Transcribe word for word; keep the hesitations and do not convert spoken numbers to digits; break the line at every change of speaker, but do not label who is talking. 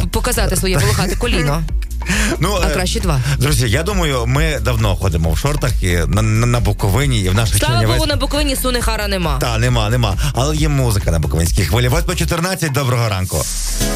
показати своє волохате коліно.
Ну,
а краще два.
Друзі, я думаю, ми давно ходимо в шортах і на, на, на Буковині, і в наших
Слава
Чернівець...
Богу, на Буковині Сунихара нема.
Так, нема, нема. Але є музика на Буковинській хвилі. восьма чотирнадцять, доброго ранку.